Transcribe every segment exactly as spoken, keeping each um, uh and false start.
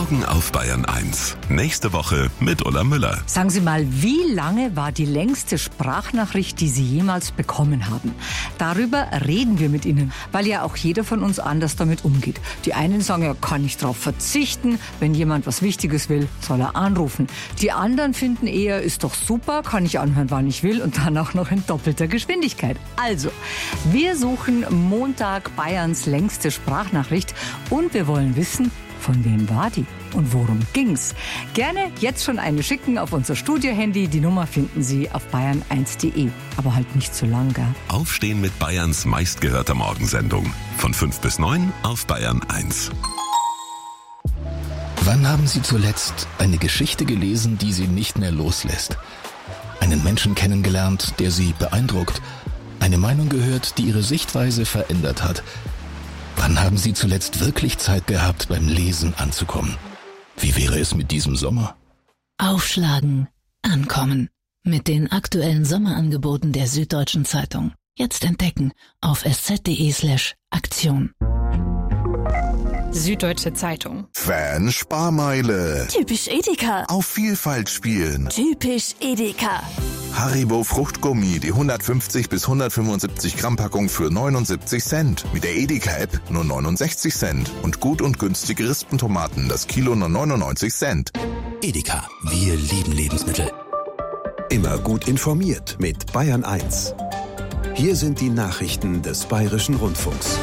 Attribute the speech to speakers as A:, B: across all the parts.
A: Morgen auf Bayern eins. Nächste Woche mit Ulla Müller.
B: Sagen Sie mal, wie lange war die längste Sprachnachricht, die Sie jemals bekommen haben? Darüber reden wir mit Ihnen, weil ja auch jeder von uns anders damit umgeht. Die einen sagen, ja, kann ich darauf verzichten. Wenn jemand was Wichtiges will, soll er anrufen. Die anderen finden eher, ist doch super, kann ich anhören, wann ich will und dann auch noch in doppelter Geschwindigkeit. Also, wir suchen Montag Bayerns längste Sprachnachricht und wir wollen wissen, von wem war die und worum ging's? Gerne jetzt schon eine schicken auf unser Studio-Handy. Die Nummer finden Sie auf bayern eins punkt de. Aber halt nicht zu lang, gell?
A: Aufstehen mit Bayerns meistgehörter Morgensendung. Von fünf bis neun auf Bayern eins.
C: Wann haben Sie zuletzt eine Geschichte gelesen, die Sie nicht mehr loslässt? Einen Menschen kennengelernt, der Sie beeindruckt? Eine Meinung gehört, die Ihre Sichtweise verändert hat? Wann haben Sie zuletzt wirklich Zeit gehabt, beim Lesen anzukommen? Wie wäre es mit diesem Sommer?
D: Aufschlagen, ankommen. Mit den aktuellen Sommerangeboten der Süddeutschen Zeitung. Jetzt entdecken auf sz.de slash Aktion.
E: Süddeutsche Zeitung.
F: Fan-Sparmeile.
G: Typisch Edeka.
F: Auf Vielfalt spielen.
G: Typisch Edeka.
F: Haribo Fruchtgummi, die hundertfünfzig bis hundertfünfundsiebzig Gramm Packung für neunundsiebzig Cent. Mit der Edeka-App nur neunundsechzig Cent. Und gut und günstige Rispentomaten, das Kilo nur neunundneunzig Cent.
H: Edeka, wir lieben Lebensmittel.
I: Immer gut informiert mit Bayern eins. Hier sind die Nachrichten des Bayerischen Rundfunks.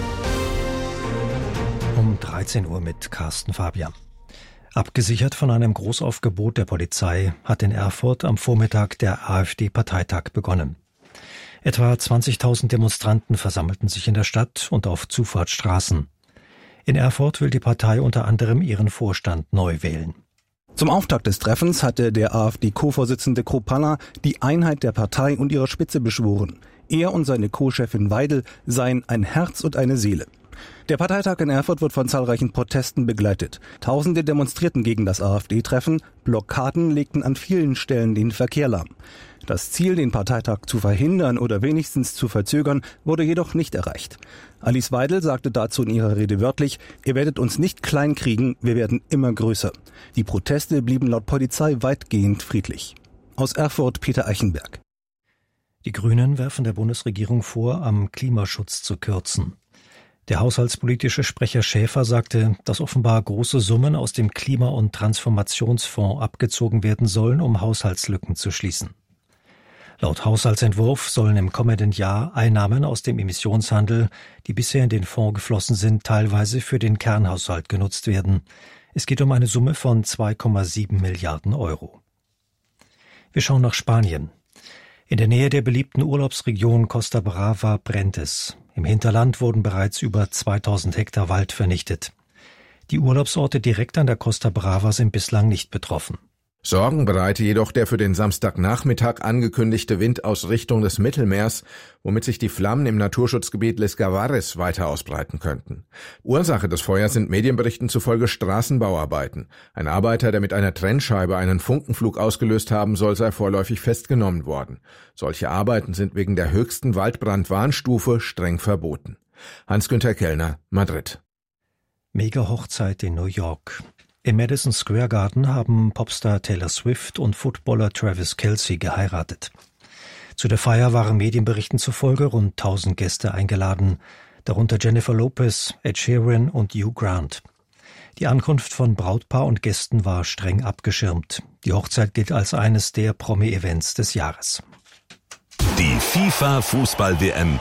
J: Um dreizehn Uhr mit Carsten Fabian. Abgesichert von einem Großaufgebot der Polizei hat in Erfurt am Vormittag der AfD-Parteitag begonnen. Etwa zwanzigtausend Demonstranten versammelten sich in der Stadt und auf Zufahrtsstraßen. In Erfurt will die Partei unter anderem ihren Vorstand neu wählen.
K: Zum Auftakt des Treffens hatte der AfD-Co-Vorsitzende Kropalla die Einheit der Partei und ihrer Spitze beschworen. Er und seine Co-Chefin Weidel seien ein Herz und eine Seele. Der Parteitag in Erfurt wird von zahlreichen Protesten begleitet. Tausende demonstrierten gegen das AfD-Treffen, Blockaden legten an vielen Stellen den Verkehr lahm. Das Ziel, den Parteitag zu verhindern oder wenigstens zu verzögern, wurde jedoch nicht erreicht. Alice Weidel sagte dazu in ihrer Rede wörtlich, ihr werdet uns nicht klein kriegen, wir werden immer größer. Die Proteste blieben laut Polizei weitgehend friedlich. Aus Erfurt Peter Eichenberg.
J: Die Grünen werfen der Bundesregierung vor, am Klimaschutz zu kürzen. Der haushaltspolitische Sprecher Schäfer sagte, dass offenbar große Summen aus dem Klima- und Transformationsfonds abgezogen werden sollen, um Haushaltslücken zu schließen. Laut Haushaltsentwurf sollen im kommenden Jahr Einnahmen aus dem Emissionshandel, die bisher in den Fonds geflossen sind, teilweise für den Kernhaushalt genutzt werden. Es geht um eine Summe von zwei Komma sieben Milliarden Euro. Wir schauen nach Spanien. In der Nähe der beliebten Urlaubsregion Costa Brava brennt es. Im Hinterland wurden bereits über zweitausend Hektar Wald vernichtet. Die Urlaubsorte direkt an der Costa Brava sind bislang nicht betroffen.
L: Sorgen bereite jedoch der für den Samstagnachmittag angekündigte Wind aus Richtung des Mittelmeers, womit sich die Flammen im Naturschutzgebiet Les Gavares weiter ausbreiten könnten. Ursache des Feuers sind Medienberichten zufolge Straßenbauarbeiten. Ein Arbeiter, der mit einer Trennscheibe einen Funkenflug ausgelöst haben soll, sei vorläufig festgenommen worden. Solche Arbeiten sind wegen der höchsten Waldbrandwarnstufe streng verboten. Hans-Günther Kellner, Madrid.
J: Mega-Hochzeit in New York. Im Madison Square Garden haben Popstar Taylor Swift und Footballer Travis Kelce geheiratet. Zu der Feier waren Medienberichten zufolge rund tausend Gäste eingeladen, darunter Jennifer Lopez, Ed Sheeran und Hugh Grant. Die Ankunft von Brautpaar und Gästen war streng abgeschirmt. Die Hochzeit gilt als eines der Promi-Events des Jahres.
A: Die FIFA-Fußball-W M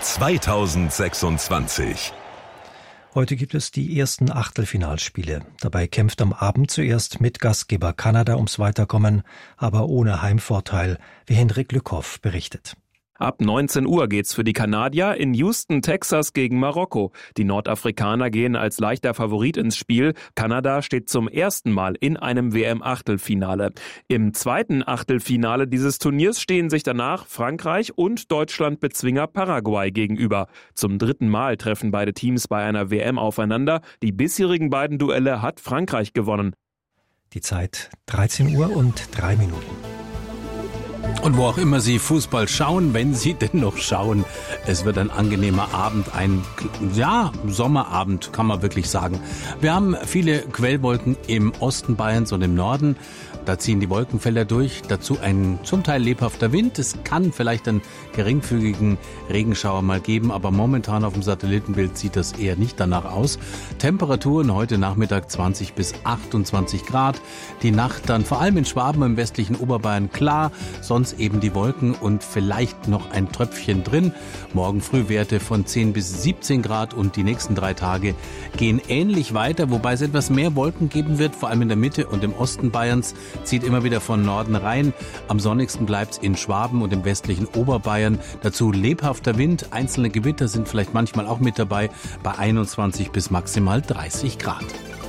A: zweitausendsechsundzwanzig.
J: Heute gibt es die ersten Achtelfinalspiele. Dabei kämpft am Abend zuerst mit Gastgeber Kanada ums Weiterkommen, aber ohne Heimvorteil, wie Hendrik Lückhoff berichtet.
M: Ab neunzehn Uhr geht's für die Kanadier in Houston, Texas gegen Marokko. Die Nordafrikaner gehen als leichter Favorit ins Spiel. Kanada steht zum ersten Mal in einem W M-Achtelfinale. Im zweiten Achtelfinale dieses Turniers stehen sich danach Frankreich und Deutschland-Bezwinger Paraguay gegenüber. Zum dritten Mal treffen beide Teams bei einer W M aufeinander. Die bisherigen beiden Duelle hat Frankreich gewonnen.
J: Die Zeit dreizehn Uhr und drei Minuten.
E: Und wo auch immer Sie Fußball schauen, wenn Sie denn noch schauen, es wird ein angenehmer Abend, ein, ja, Sommerabend, kann man wirklich sagen. Wir haben viele Quellwolken im Osten Bayerns und im Norden. Da ziehen die Wolkenfelder durch, dazu ein zum Teil lebhafter Wind. Es kann vielleicht einen geringfügigen Regenschauer mal geben, aber momentan auf dem Satellitenbild sieht das eher nicht danach aus. Temperaturen heute Nachmittag zwanzig bis achtundzwanzig Grad. Die Nacht dann vor allem in Schwaben im westlichen Oberbayern klar, sonst eben die Wolken und vielleicht noch ein Tröpfchen drin. Morgen früh Werte von zehn bis siebzehn Grad und die nächsten drei Tage gehen ähnlich weiter, wobei es etwas mehr Wolken geben wird, vor allem in der Mitte und im Osten Bayerns. Zieht immer wieder von Norden rein. Am sonnigsten bleibt es in Schwaben und im westlichen Oberbayern. Dazu lebhafter Wind. Einzelne Gewitter sind vielleicht manchmal auch mit dabei bei einundzwanzig bis maximal dreißig Grad.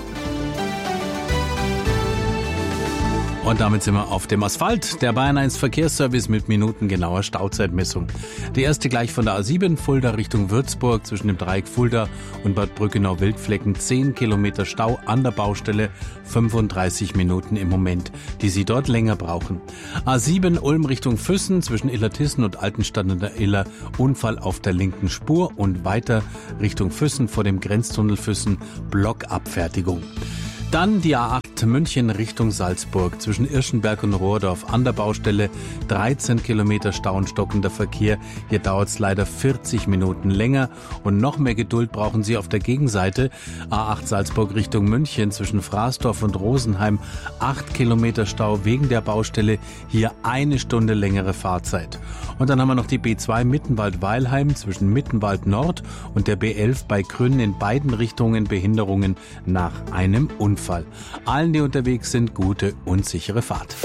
E: Und damit sind wir auf dem Asphalt. Der Bayern eins Verkehrsservice mit minutengenauer Stauzeitmessung. Die erste gleich von der A sieben, Fulda Richtung Würzburg, zwischen dem Dreieck Fulda und Bad Brückenau-Wildflecken. zehn Kilometer Stau an der Baustelle, fünfunddreißig Minuten im Moment, die Sie dort länger brauchen. A sieben, Ulm Richtung Füssen, zwischen Illertissen und Altenstadt an der Iller. Unfall auf der linken Spur und weiter Richtung Füssen vor dem Grenztunnel Füssen, Blockabfertigung. Dann die A acht München Richtung Salzburg, zwischen Irschenberg und Rohrdorf an der Baustelle, dreizehn Kilometer Stau und stockender Verkehr. Hier dauert es leider vierzig Minuten länger und noch mehr Geduld brauchen Sie auf der Gegenseite. A acht Salzburg Richtung München, zwischen Fraßdorf und Rosenheim, acht Kilometer Stau wegen der Baustelle, hier eine Stunde längere Fahrzeit. Und dann haben wir noch die B zwei Mittenwald-Weilheim, zwischen Mittenwald Nord und der B elf bei Grünen, in beiden Richtungen Behinderungen nach einem Unfall. Allen, die unterwegs sind, gute und sichere Fahrt.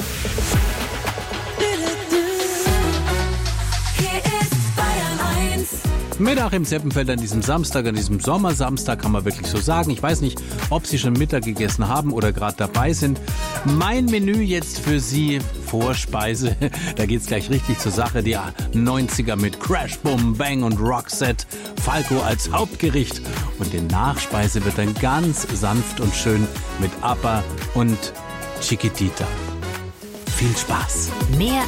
E: Mit Achim Seppenfeld an diesem Samstag, an diesem Sommersamstag, kann man wirklich so sagen. Ich weiß nicht, ob Sie schon Mittag gegessen haben oder gerade dabei sind. Mein Menü jetzt für Sie, Vorspeise, da geht's gleich richtig zur Sache. Die neunziger mit Crash, Boom, Bang und Roxette, Falco als Hauptgericht. Und die Nachspeise wird dann ganz sanft und schön mit ABBA und Chiquitita. Viel Spaß.
G: Mehr